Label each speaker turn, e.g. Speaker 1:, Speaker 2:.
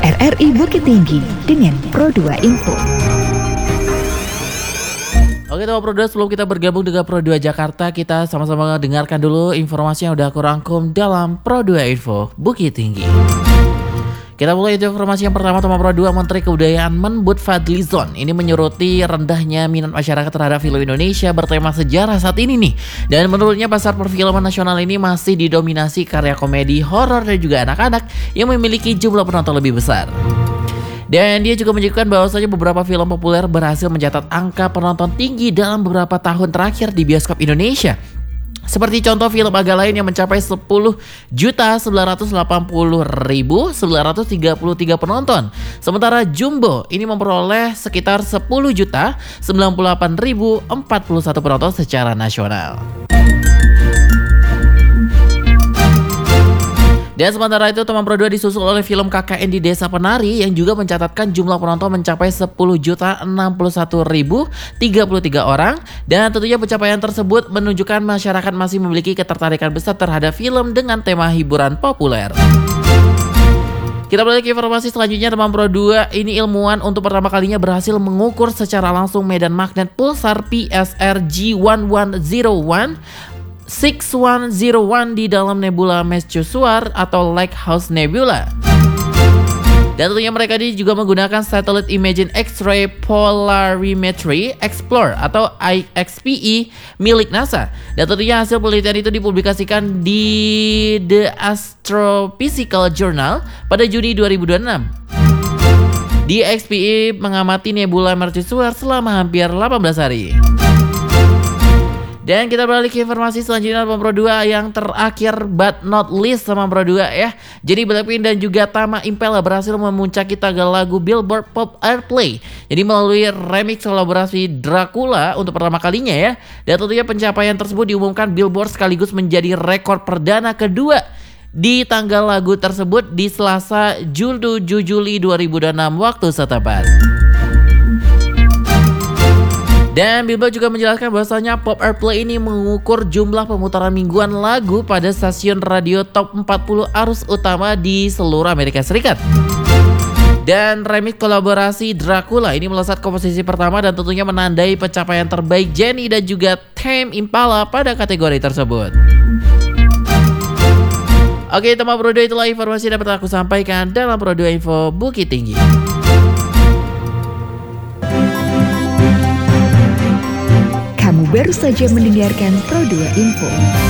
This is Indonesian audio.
Speaker 1: RRI Bukit Tinggi dengan Pro2 Info.
Speaker 2: Oke teman Pro2, sebelum kita bergabung dengan Pro2 Jakarta, kita sama-sama dengarkan dulu informasi yang udah aku rangkum dalam Pro2 Info Bukit Tinggi. Kita mulai informasi yang pertama, teman Pro2. Menteri Kebudayaan Menbud Fadlizon ini menyoroti rendahnya minat masyarakat terhadap film Indonesia bertema sejarah saat ini nih. Dan menurutnya pasar perfilman nasional ini masih didominasi karya komedi, horor dan juga anak-anak yang memiliki jumlah penonton lebih besar. Dan dia juga menyebutkan bahwasanya beberapa film populer berhasil mencatat angka penonton tinggi dalam beberapa tahun terakhir di bioskop Indonesia. Seperti contoh film agak lain yang mencapai 10.980.933 penonton. Sementara Jumbo ini memperoleh sekitar 10.098.041 penonton secara nasional. Dan sementara itu teman Pro2 disusul oleh film KKN di Desa Penari yang juga mencatatkan jumlah penonton mencapai 10.061.033 orang. Dan tentunya pencapaian tersebut menunjukkan masyarakat masih memiliki ketertarikan besar terhadap film dengan tema hiburan populer. Kita balik ke informasi selanjutnya teman Pro2. Ini ilmuwan untuk pertama kalinya berhasil mengukur secara langsung medan magnet pulsar PSR G1101 6101 di dalam nebula Mercusuar atau Lighthouse Nebula. Dan tentunya mereka ini juga menggunakan Satellite Imaging X-ray Polarimetry Explore atau IXPE milik NASA. Dan tentunya hasil penelitian itu dipublikasikan di The Astrophysical Journal pada Juni 2026. Di XPE mengamati nebula Mercusuar selama hampir 18 hari. Dan kita beralih ke informasi selanjutnya teman Pro2 yang terakhir but not least teman Pro2 ya. Jadi Blackpink dan juga Tama Impala berhasil memuncaki tangga lagu Billboard Pop Airplay. Jadi melalui remix kolaborasi Dracula untuk pertama kalinya ya. Dan tentunya pencapaian tersebut diumumkan Billboard sekaligus menjadi rekor perdana kedua di tanggal lagu tersebut di Selasa 7 Juli 2006 waktu setempat. Dan Billboard juga menjelaskan bahwasanya Pop Airplay ini mengukur jumlah pemutaran mingguan lagu pada stasiun radio top 40 arus utama di seluruh Amerika Serikat. Dan remix kolaborasi Dracula ini melesat ke posisi pertama dan tentunya menandai pencapaian terbaik Jennie dan juga Tame Impala pada kategori tersebut. Oke teman Pro2, itulah informasi yang dapat aku sampaikan dalam Pro2 Info Bukit Tinggi.
Speaker 1: Kamu baru saja mendengarkan Pro2 Info.